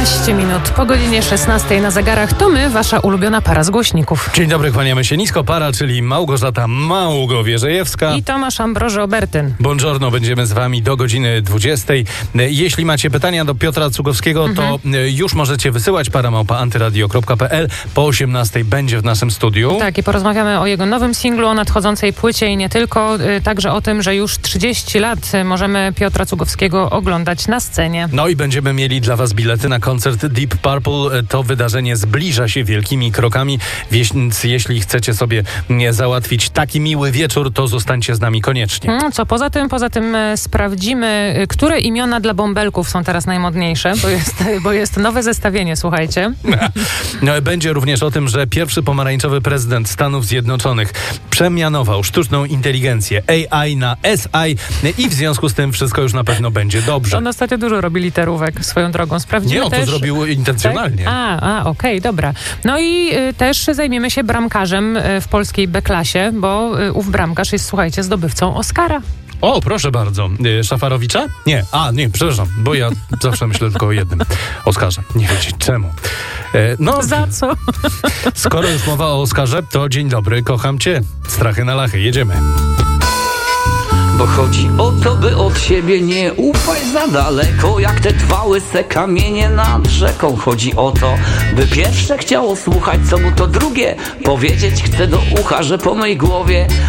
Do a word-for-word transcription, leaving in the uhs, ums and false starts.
piętnaście minut po godzinie szesnastej na zegarach. To my, wasza ulubiona para z głośników. Dzień dobry, kłaniamy się nisko. Para, czyli Małgorzata Małgo-Wierzejewska. I Tomasz Ambroży Obertyn. Buongiorno, będziemy z wami do godziny dwudziestej. Jeśli macie pytania do Piotra Cugowskiego, mhm. to już możecie wysyłać paramałpa antyradio kropka pe el. Po osiemnastej będzie w naszym studiu. Tak, i porozmawiamy o jego nowym singlu, o nadchodzącej płycie i nie tylko. Także o tym, że już trzydzieści lat możemy Piotra Cugowskiego oglądać na scenie. No i będziemy mieli dla was bilety na koncert Deep Purple. To wydarzenie zbliża się wielkimi krokami, więc jeśli chcecie sobie załatwić taki miły wieczór, to zostańcie z nami koniecznie. Co poza tym? Poza tym sprawdzimy, które imiona dla bąbelków są teraz najmodniejsze, bo jest, bo jest nowe zestawienie, słuchajcie. No, będzie również o tym, że pierwszy pomarańczowy prezydent Stanów Zjednoczonych przemianował sztuczną inteligencję A I na S I i w związku z tym wszystko już na pewno będzie dobrze. On ostatnio dużo robi literówek swoją drogą. Sprawdzimy Nie, on też... to zrobił intencjonalnie. Tak? A, a okej, okay, dobra. No i y, też zajmiemy się bramkarzem y, w polskiej B-klasie, bo y, ów bramkarz jest, słuchajcie, zdobywcą Oscara. O, proszę bardzo. Y, Szafarowicza? Nie, a nie, przepraszam, bo ja zawsze myślę tylko o jednym Oskarze. Nie wiedzieć czemu. E, no, Za co? Skoro już mowa o Oskarze, to dzień dobry, kocham cię. Strachy na lachy, jedziemy. Bo chodzi o to, by od siebie nie ufać za daleko, jak te dwa łyse kamienie nad rzeką. Chodzi o to, by pierwsze chciało słuchać, co mu to drugie powiedzieć chce do ucha, że po mej głowie